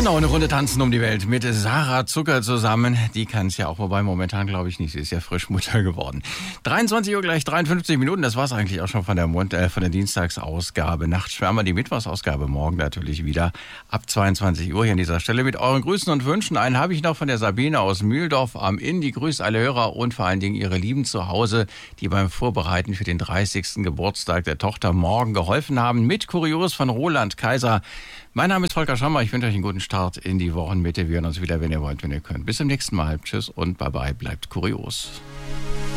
Genau, eine Runde tanzen um die Welt mit Sarah Zucker zusammen. Die kann es ja auch, wobei momentan glaube ich nicht. Sie ist ja frisch Mutter geworden. 23 Uhr gleich 53 Minuten. Das war es eigentlich auch schon von der Dienstagsausgabe. Nachtschwärmer, die Mittwochsausgabe morgen natürlich wieder ab 22 Uhr hier an dieser Stelle mit euren Grüßen und Wünschen. Einen habe ich noch von der Sabine aus Mühldorf am Inn. Die grüßt alle Hörer und vor allen Dingen ihre Lieben zu Hause, die beim Vorbereiten für den 30. Geburtstag der Tochter morgen geholfen haben. Mit Kurios von Roland Kaiser. Mein Name ist Volker Schammer. Ich wünsche euch einen guten Start in die Wochenmitte. Wir hören uns wieder, wenn ihr wollt, wenn ihr könnt. Bis zum nächsten Mal. Tschüss und bye bye. Bleibt kurios.